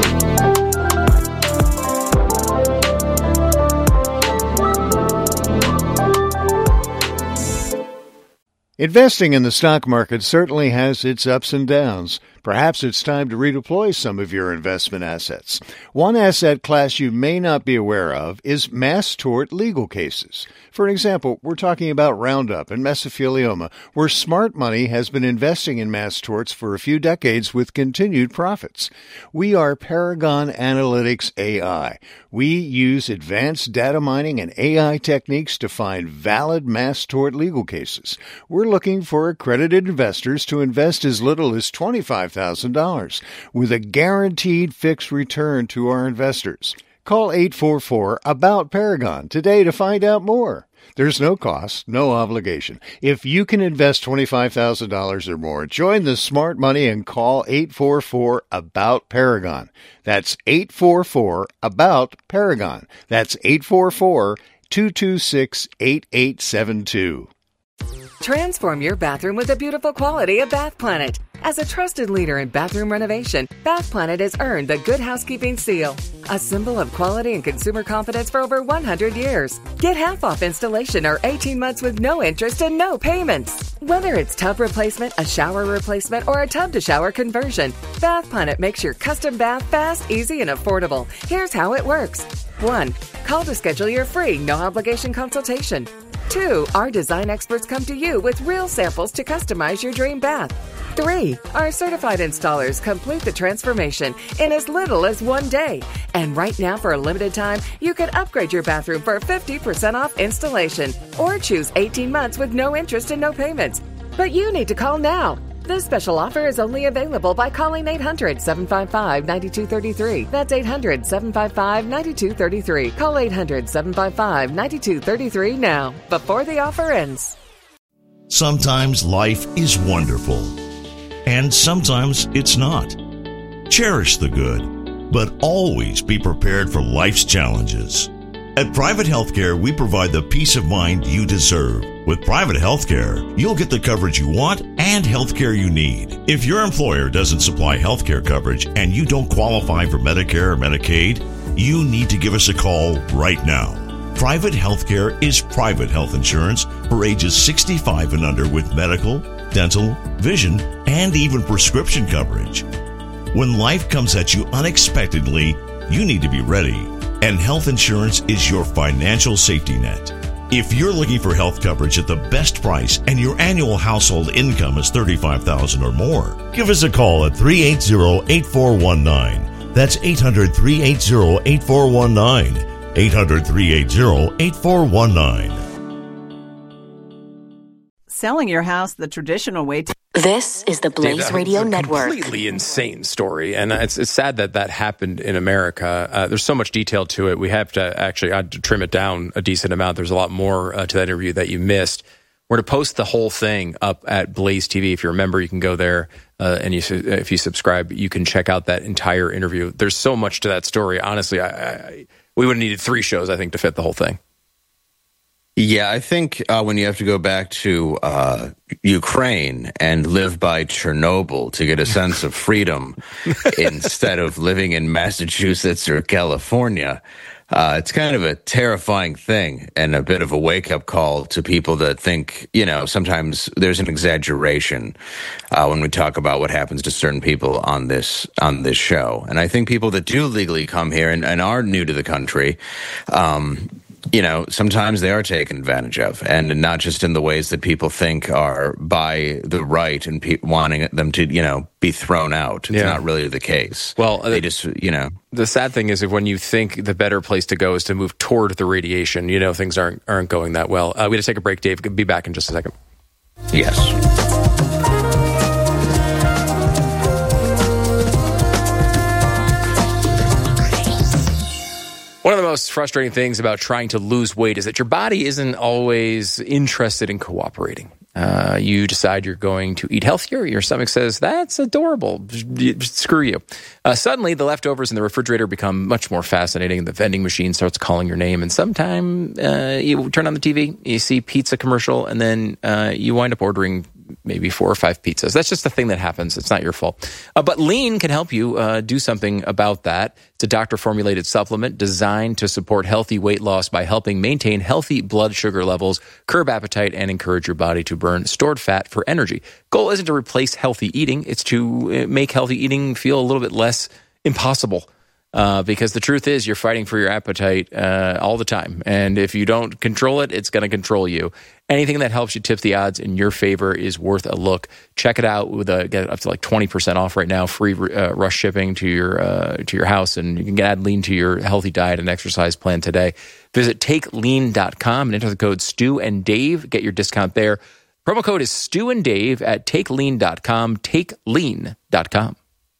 Speaker 7: Investing in the stock market certainly has its ups and downs. Perhaps it's time to redeploy some of your investment assets. One asset class you may not be aware of is mass tort legal cases. For example, we're talking about Roundup and mesothelioma, where smart money has been investing in mass torts for a few decades with continued profits. We are Paragon Analytics A I. We use advanced data mining and A I techniques to find valid mass tort legal cases. We're looking for accredited investors to invest as little as twenty-five thousand dollars with a guaranteed fixed return to our investors. Call eight four four, A B O U T, Paragon today to find out more. There's no cost, no obligation. If you can invest twenty-five thousand dollars or more, join the smart money and call eight four four, A B O U T, Paragon. That's eight four four, A B O U T, Paragon. That's eight four four, two two six, eight eight seven two.
Speaker 10: Transform your bathroom with the beautiful quality of Bath Planet. As a trusted leader in bathroom renovation, Bath Planet has earned the Good Housekeeping seal, a symbol of quality and consumer confidence for over one hundred years. Get half off installation or eighteen months with no interest and no payments. Whether it's tub replacement, a shower replacement, or a tub-to-shower conversion, Bath Planet makes your custom bath fast, easy, and affordable. Here's how it works. One, call to schedule your free, no-obligation consultation. Two, our design experts come to you with real samples to customize your dream bath. Three, our certified installers complete the transformation in as little as one day. And right now, for a limited time, you can upgrade your bathroom for fifty percent off installation or choose eighteen months with no interest and no payments. But you need to call now. This special offer is only available by calling eight hundred, seven five five, nine two three three. That's eight hundred, seven five five, nine two three three. Call eight hundred, seven five five, nine two three three now, before the offer ends.
Speaker 11: Sometimes life is wonderful, and sometimes it's not. Cherish the good, but always be prepared for life's challenges. At Private Healthcare, we provide the peace of mind you deserve. With Private Healthcare, you'll get the coverage you want and healthcare you need. If your employer doesn't supply healthcare coverage and you don't qualify for Medicare or Medicaid, you need to give us a call right now. Private Healthcare is private health insurance for ages sixty-five and under with medical, dental, vision, and even prescription coverage. When life comes at you unexpectedly, you need to be ready. And health insurance is your financial safety net. If you're looking for health coverage at the best price and your annual household income is thirty-five thousand dollars or more, give us a call at three eight zero, eight four one nine. That's eight hundred, three eight zero, eight four one nine. eight hundred, three eight zero, eight four one nine.
Speaker 12: Selling your house the traditional way to...
Speaker 8: This is the Blaze
Speaker 1: Dude,
Speaker 8: Radio
Speaker 1: a
Speaker 8: Network.
Speaker 1: Completely insane story, and it's it's sad that that happened in America. Uh, there's so much detail to it. We have to actually I had to trim it down a decent amount. There's a lot more uh, to that interview that you missed. We're to post the whole thing up at Blaze T V. If you remember, you can go there, uh, and you, if you subscribe, you can check out that entire interview. There's so much to that story. Honestly, I, I, we would have needed three shows, I think, to fit the whole thing.
Speaker 2: Yeah, I think uh, when you have to go back to uh, Ukraine and live by Chernobyl to get a sense of freedom instead of living in Massachusetts or California, uh, it's kind of a terrifying thing and a bit of a wake-up call to people that think, you know, sometimes there's an exaggeration uh, when we talk about what happens to certain people on this on this show. And I think people that do legally come here and, and are new to the country, um, you know, sometimes they are taken advantage of, and not just in the ways that people think are by the right and pe- wanting them to, you know, be thrown out. It's
Speaker 1: yeah.
Speaker 2: not really the case.
Speaker 1: Well,
Speaker 2: they just, you know.
Speaker 1: The sad thing is that when you think the better place to go is to move toward the radiation, you know, things aren't aren't going that well. Uh, we got to take a break, Dave. We'll be back in just a second.
Speaker 2: Yes.
Speaker 1: One of the most frustrating things about trying to lose weight is that your body isn't always interested in cooperating. Uh, you decide you're going to eat healthier. Your stomach says, that's adorable. Screw you. Uh, suddenly, the leftovers in the refrigerator become much more fascinating. The vending machine starts calling your name. And sometime uh, you turn on the T V, you see pizza commercial, and then uh, you wind up ordering maybe four or five pizzas. That's just the thing that happens. It's not your fault. Uh, but Lean can help you uh, do something about that. It's a doctor-formulated supplement designed to support healthy weight loss by helping maintain healthy blood sugar levels, curb appetite, and encourage your body to burn stored fat for energy. Goal isn't to replace healthy eating. It's to make healthy eating feel a little bit less impossible. Uh, because the truth is you're fighting for your appetite uh, all the time. And if you don't control it, it's going to control you. Anything that helps you tip the odds in your favor is worth a look. Check it out. With a, get up to like twenty percent off right now, free uh, rush shipping to your uh, to your house. And you can add Lean to your healthy diet and exercise plan today. Visit take lean dot com and enter the code Stu and Dave. Get your discount there. Promo code is Stu and Dave at take lean dot com, take lean dot com.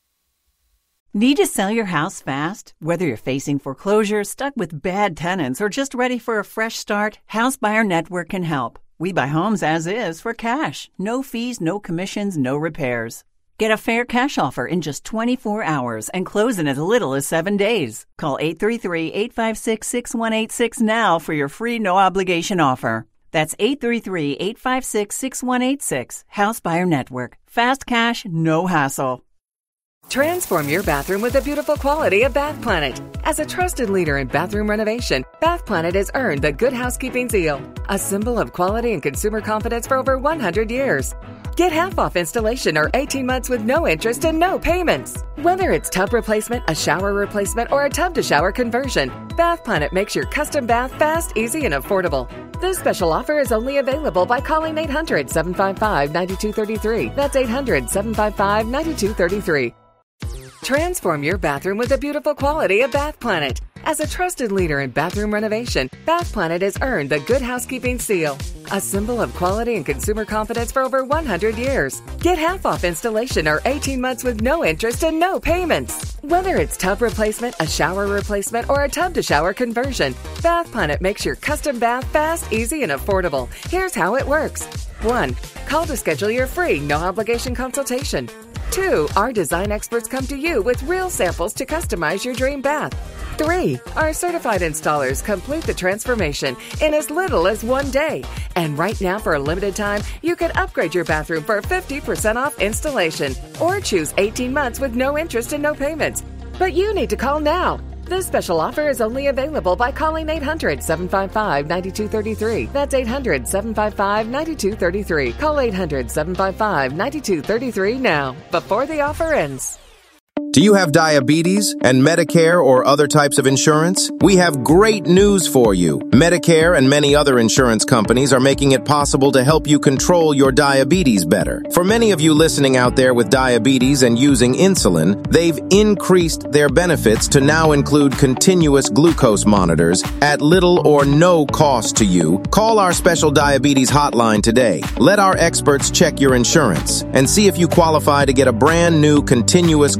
Speaker 12: Need to sell your house fast? Whether you're facing foreclosure, stuck with bad tenants, or just ready for a fresh start, House Buyer Network can help. We buy homes as is for cash. No fees, no commissions, no repairs. Get a fair cash offer in just twenty-four hours and close in as little as seven days. Call eight three three, eight five six, six one eight six now for your free no-obligation offer. That's eight three three, eight five six, six one eight six. House Buyer Network. Fast cash, no hassle.
Speaker 10: Transform your bathroom with the beautiful quality of Bath Planet. As a trusted leader in bathroom renovation, Bath Planet has earned the Good Housekeeping seal, a symbol of quality and consumer confidence for over one hundred years. Get half off installation or eighteen months with no interest and no payments. Whether it's tub replacement, a shower replacement, or a tub-to-shower conversion, Bath Planet makes your custom bath fast, easy, and affordable. This special offer is only available by calling eight hundred, seven five five, nine two three three. That's eight hundred, seven five five, nine two three three. Transform your bathroom with the beautiful quality of Bath Planet. As a trusted leader in bathroom renovation, Bath Planet has earned the Good Housekeeping seal, a symbol of quality and consumer confidence for over one hundred years. Get half off installation or eighteen months with no interest and no payments. Whether it's tub replacement, a shower replacement, or a tub-to-shower conversion, Bath Planet makes your custom bath fast, easy, and affordable. Here's how it works. One, call to schedule your free, no-obligation consultation. Two, our design experts come to you with real samples to customize your dream bath. Three, our certified installers complete the transformation in as little as one day. And right now, for a limited time, you can upgrade your bathroom for fifty percent off installation or choose eighteen months with no interest and no payments. But you need to call now. This special offer is only available by calling eight hundred, seven five five, nine two three three. That's eight hundred, seven five five, nine two three three. Call eight hundred, seven five five, nine two three three now, before the offer ends.
Speaker 13: Do you have diabetes and Medicare or other types of insurance? We have great news for you. Medicare and many other insurance companies are making it possible to help you control your diabetes better. For many of you listening out there with diabetes and using insulin, they've increased their benefits to now include continuous glucose monitors at little or no cost to you. Call our special diabetes hotline today. Let our experts check your insurance and see if you qualify to get a brand new continuous glucose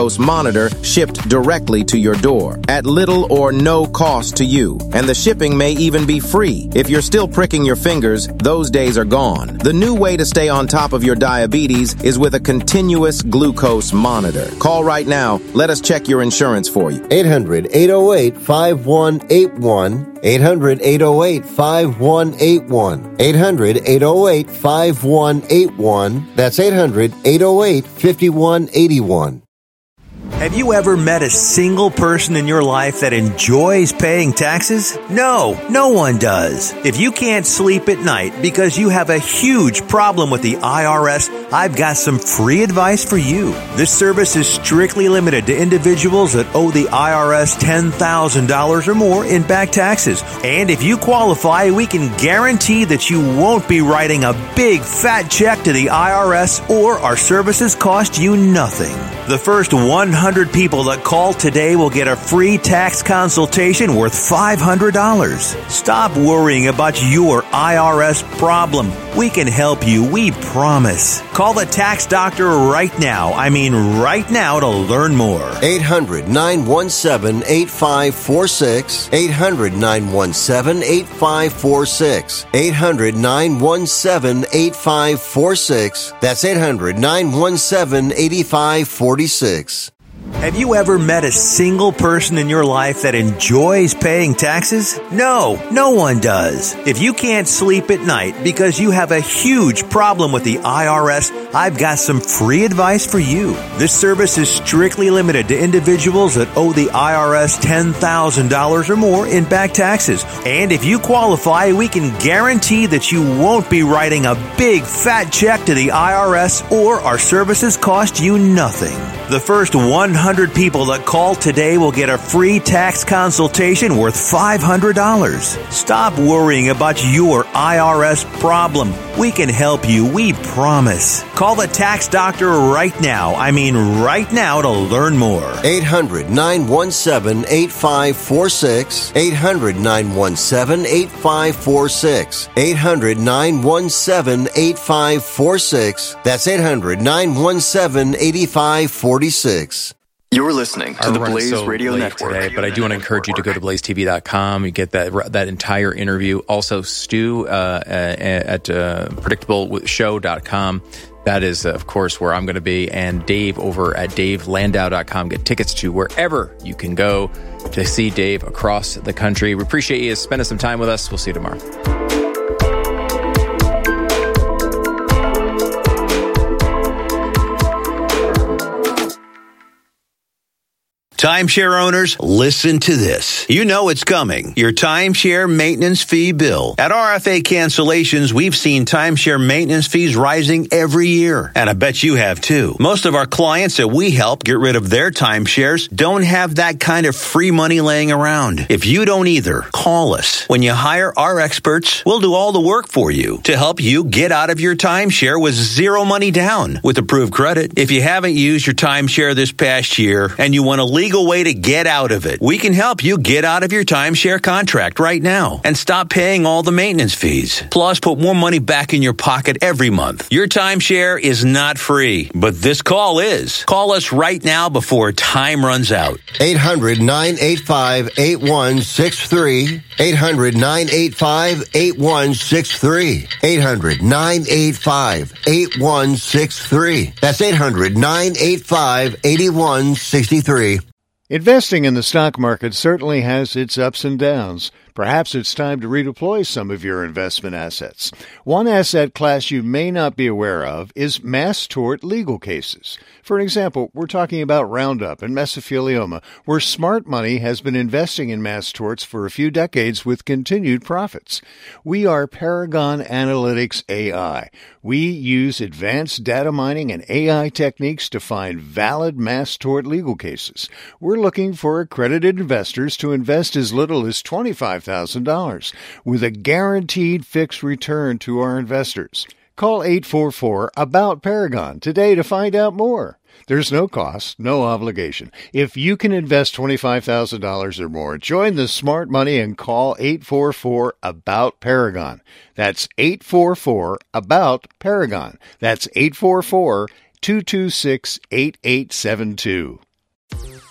Speaker 13: glucose monitor shipped directly to your door at little or no cost to you. And the shipping may even be free. If you're still pricking your fingers, those days are gone. The new way to stay on top of your diabetes is with a continuous glucose monitor. Call right now. Let us check your insurance for you.
Speaker 6: eight hundred, eight oh eight, five one eight one. eight hundred, eight oh eight, five one eight one. eight hundred, eight oh eight, five one eight one. That's eight hundred, eight oh eight, five one eight one.
Speaker 5: Have you ever met a single person in your life that enjoys paying taxes? No, no one does. If you can't sleep at night because you have a huge problem with the I R S, I've got some free advice for you. This service is strictly limited to individuals that owe the I R S ten thousand dollars or more in back taxes. And if you qualify, we can guarantee that you won't be writing a big fat check to the I R S, or our services cost you nothing. The first one hundred people that call today will get a free tax consultation worth five hundred dollars. Stop worrying about your I R S problem. We can help you, we promise. Call the tax doctor right now. I mean right now to learn more.
Speaker 6: eight hundred, nine one seven, eight five four six. eight hundred, nine one seven, eight five four six. eight hundred, nine one seven, eight five four six. That's eight hundred, nine one seven, eight five four six.
Speaker 5: Have you ever met a single person in your life that enjoys paying taxes? No, no one does. If you can't sleep at night because you have a huge problem with the I R S, I've got some free advice for you. This service is strictly limited to individuals that owe the I R S ten thousand dollars or more in back taxes. And if you qualify, we can guarantee that you won't be writing a big fat check to the I R S, or our services cost you nothing. The first one hundred people that call today will get a free tax consultation worth five hundred dollars. Stop worrying about your I R S problem. We can help you, we promise. Call the tax doctor right now. I mean right now to learn more.
Speaker 6: eight hundred, nine one seven, eight five four six. eight hundred, nine one seven, eight five four six. eight hundred, nine one seven, eight five four six. That's eight hundred, nine one seven, eight five four six.
Speaker 14: You're listening to
Speaker 1: Our
Speaker 14: the
Speaker 1: run is
Speaker 14: Blaze
Speaker 1: so
Speaker 14: Radio
Speaker 1: late
Speaker 14: Network.
Speaker 1: today, but I do want to encourage you to go to blaze t v dot com. You get that that entire interview. Also, Stu uh, at uh, predictable show dot com. That is, of course, where I'm going to be. And Dave over at dave landau dot com. Get tickets to wherever you can go to see Dave across the country. We appreciate you spending some time with us. We'll see you tomorrow.
Speaker 5: Timeshare owners, listen to this. You know it's coming. Your timeshare maintenance fee bill. At R F A Cancellations, we've seen timeshare maintenance fees rising every year. And I bet you have too. Most of our clients that we help get rid of their timeshares don't have that kind of free money laying around. If you don't either, call us. When you hire our experts, we'll do all the work for you to help you get out of your timeshare with zero money down with approved credit. If you haven't used your timeshare this past year and you want to leave legal way to get out of it. We can help you get out of your timeshare contract right now and stop paying all the maintenance fees. Plus, put more money back in your pocket every month. Your timeshare is not free, but this call is. Call us right now before time runs out.
Speaker 6: eight hundred, nine eight five, eight one six three. eight hundred, nine eight five, eight one six three. eight hundred, nine eight five, eight one six three. That's eight hundred, nine eight five, eight one six three.
Speaker 7: Investing in the stock market certainly has its ups and downs. Perhaps it's time to redeploy some of your investment assets. One asset class you may not be aware of is mass tort legal cases. For example, we're talking about Roundup and mesothelioma, where smart money has been investing in mass torts for a few decades with continued profits. We are Paragon Analytics A I. We use advanced data mining and A I techniques to find valid mass tort legal cases. We're looking for accredited investors to invest as little as twenty-five thousand dollars with a guaranteed fixed return to our investors. Call eight four four, A B O U T, Paragon today to find out more. There's no cost, no obligation. If you can invest twenty-five thousand dollars or more, join the smart money and call eight four four, A B O U T, Paragon. That's eight four four, A B O U T, Paragon. That's eight four four, two two six, eight eight seven two.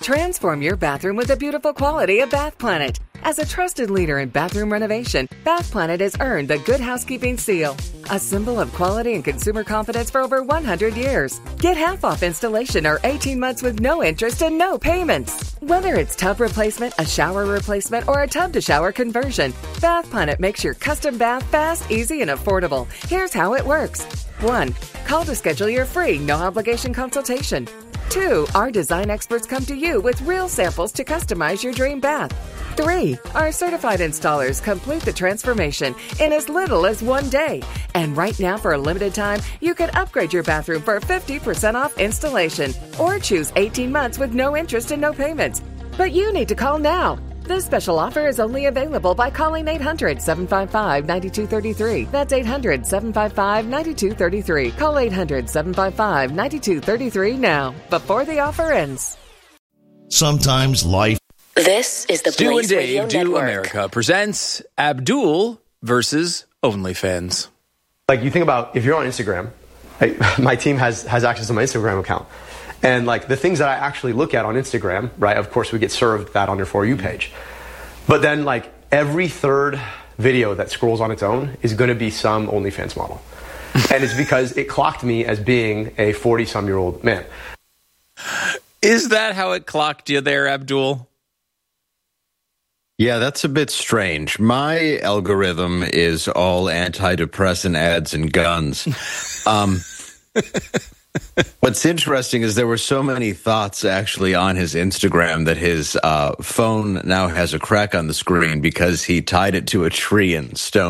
Speaker 10: Transform your bathroom with the beautiful quality of Bath Planet. As a trusted leader in bathroom renovation, Bath Planet has earned the Good Housekeeping seal, a symbol of quality and consumer confidence for over one hundred years. Get half off installation or eighteen months with no interest and no payments. Whether it's tub replacement, a shower replacement, or a tub-to-shower conversion, Bath Planet makes your custom bath fast, easy, and affordable. Here's how it works. One, call to schedule your free, no-obligation consultation. Two, our design experts come to you with real samples to customize your dream bath. Three, our certified installers complete the transformation in as little as one day. And right now, for a limited time, you can upgrade your bathroom for fifty percent off installation or choose eighteen months with no interest and no payments. But you need to call now. This special offer is only available by calling eight hundred, seven five five, nine two three three. That's eight hundred, seven five five, nine two three three. Call eight hundred, seven five five, nine two three three now, before the offer ends.
Speaker 11: Sometimes life.
Speaker 8: This is the
Speaker 1: Stu and
Speaker 8: Blaze Radio
Speaker 1: Dave Do
Speaker 8: Network.
Speaker 1: America presents Abdul versus OnlyFans.
Speaker 14: Like, you think about, if you're on Instagram, like, my team has, has access to my Instagram account. And like the things that I actually look at on Instagram, right, of course we get served that on your For You page. But then like every third video that scrolls on its own is going to be some OnlyFans model. And it's because it clocked me as being a forty-some-year-old man.
Speaker 1: Is that how it clocked you there, Abdul?
Speaker 2: Yeah, that's a bit strange. My algorithm is all antidepressant ads and guns. Um, what's interesting is there were so many thoughts actually on his Instagram that his uh, phone now has a crack on the screen because he tied it to a tree and stone.